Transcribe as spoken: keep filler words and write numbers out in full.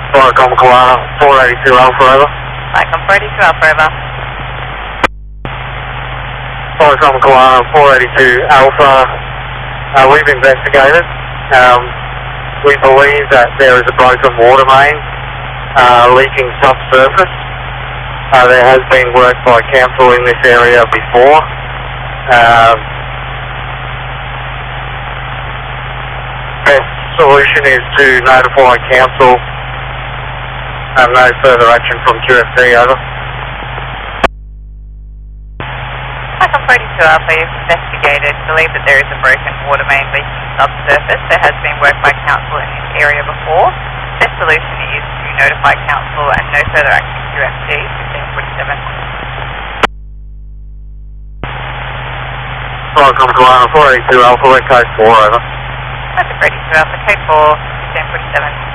Flycom Koala, four eighty-two Alpha, over. Flycom four eighty-two Alpha, over. Flycom Koala, four eighty-two Alpha, uh, we've investigated. Um, we believe that there is a broken water main uh, leaking subsurface. Uh, there has been work by council in this area before. Um, best solution is to notify council. Uh, no further action from Q F D, over. Flycom four eighty-two Alpha, you've investigated, believe that there is a broken water main leaking subsurface. There has been work by council in this area before. Best solution is to notify council and no further action Q F D, fifteen forty-seven. Flycom Koala, four eighty-two Alpha, West Coast four, over. Flycom four eighty-two Alpha, code four, fifteen forty-seven.